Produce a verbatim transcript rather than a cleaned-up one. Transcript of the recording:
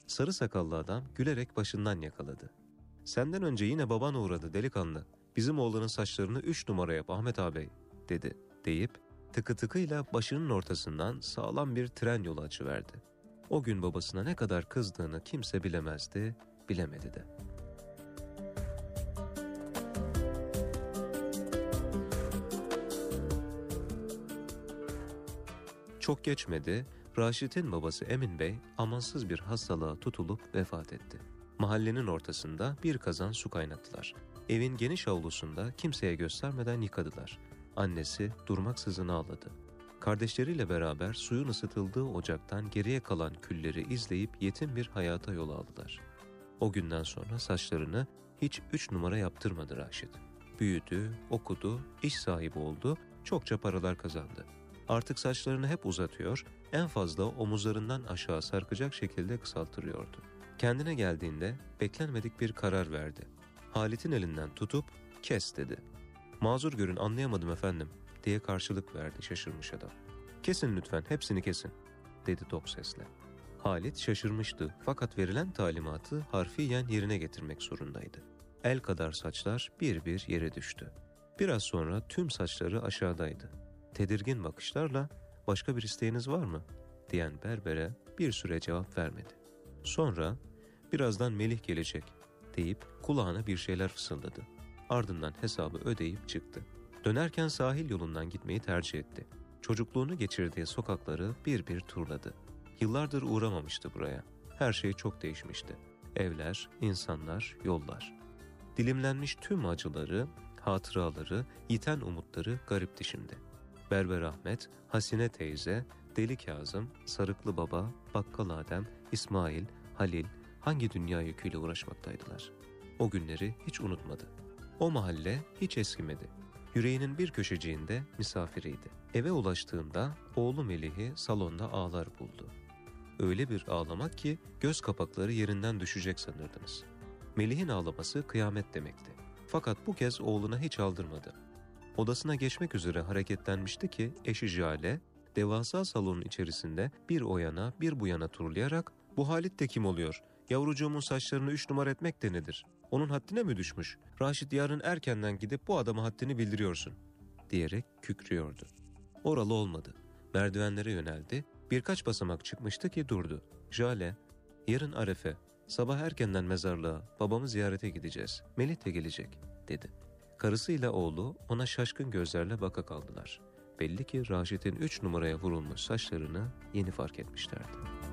Sarı sakallı adam gülerek başından yakaladı. "Senden önce yine baban uğradı delikanlı. Bizim oğlanın saçlarını üç numara yap Ahmet ağabey," dedi deyip tıkı tıkıyla başının ortasından sağlam bir tren yolu açıverdi. O gün babasına ne kadar kızdığını kimse bilemezdi, bilemedi de. Çok geçmedi, Raşit'in babası Emin Bey amansız bir hastalığa tutulup vefat etti. Mahallenin ortasında bir kazan su kaynattılar. Evin geniş avlusunda kimseye göstermeden yıkadılar. Annesi durmaksızın ağladı. Kardeşleriyle beraber suyun ısıtıldığı ocaktan geriye kalan külleri izleyip yetim bir hayata yol aldılar. O günden sonra saçlarını hiç üç numara yaptırmadı Raşit. Büyüdü, okudu, iş sahibi oldu, çokça paralar kazandı. Artık saçlarını hep uzatıyor, en fazla omuzlarından aşağı sarkacak şekilde kısalttırıyordu. Kendine geldiğinde beklenmedik bir karar verdi. Halit'in elinden tutup "Kes," dedi. "Mazur görün, anlayamadım efendim," diye karşılık verdi şaşırmış adam. "Kesin lütfen, hepsini kesin," dedi tok sesle. Halit şaşırmıştı fakat verilen talimatı harfiyen yerine getirmek zorundaydı. El kadar saçlar bir bir yere düştü. Biraz sonra tüm saçları aşağıdaydı. Tedirgin bakışlarla "Başka bir isteğiniz var mı?" diyen berbere bir süre cevap vermedi. Sonra "Birazdan Melih gelecek," deyip kulağına bir şeyler fısıldadı. Ardından hesabı ödeyip çıktı. Dönerken sahil yolundan gitmeyi tercih etti. Çocukluğunu geçirdiği sokakları bir bir turladı. Yıllardır uğramamıştı buraya. Her şey çok değişmişti. Evler, insanlar, yollar. Dilimlenmiş tüm acıları, hatıraları, yiten umutları garipti şimdi. Berber Ahmet, Hasine teyze, Deli Kazım, Sarıklı Baba, Bakkal Adem, İsmail, Halil hangi dünya yüküyle uğraşmaktaydılar. O günleri hiç unutmadı. O mahalle hiç eskimedi. Yüreğinin bir köşeciğinde misafiriydi. Eve ulaştığında oğlu Melih'i salonda ağlar buldu. Öyle bir ağlamak ki göz kapakları yerinden düşecek sanırdınız. Melih'in ağlaması kıyamet demekti. Fakat bu kez oğluna hiç aldırmadı. Odasına geçmek üzere hareketlenmişti ki eşi Jale, devasa salonun içerisinde bir o yana bir bu yana turlayarak "Bu Halit de kim oluyor? Yavrucuğumun saçlarını üç numara etmek de nedir? Onun haddine mi düşmüş? Raşit yarın erkenden gidip bu adama haddini bildiriyorsun," diyerek kükrüyordu. Oralı olmadı. Merdivenlere yöneldi. Birkaç basamak çıkmıştı ki durdu. "Jale, yarın Arefe, sabah erkenden mezarlığa, babamı ziyarete gideceğiz. Melih de gelecek," dedi. Karısıyla oğlu ona şaşkın gözlerle baka kaldılar. Belli ki Raşit'in üç numaraya vurulmuş saçlarını yeni fark etmişlerdi.